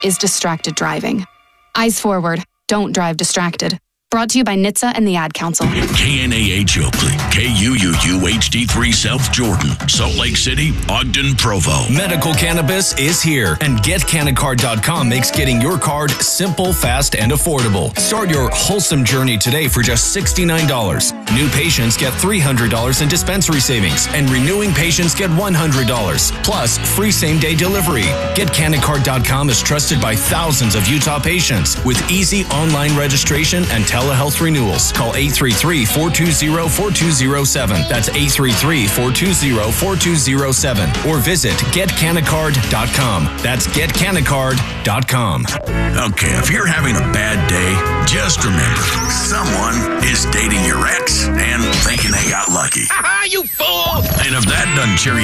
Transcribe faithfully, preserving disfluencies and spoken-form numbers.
is distracted driving. Eyes forward. Don't drive distracted. Brought to you by N H T S A and the Ad Council. K N A H Oakley, K U U U H D three South Jordan, Salt Lake City, Ogden, Provo. Medical cannabis is here, and Get Canna Card dot com makes getting your card simple, fast, and affordable. Start your wholesome journey today for just sixty-nine dollars. New patients get three hundred dollars in dispensary savings, and renewing patients get one hundred dollars, plus free same-day delivery. Get Canna Card dot com is trusted by thousands of Utah patients with easy online registration and telehealth renewals. Call eight three three, four two zero, four two zero seven. That's eight three three, four two zero, four two zero seven. Or visit Get Canna Card dot com. That's Get Canna Card dot com. Okay, if you're having a bad day, just remember, someone is dating your ex and thinking they got lucky. Ha ha, you fool! And if that doesn't cheer you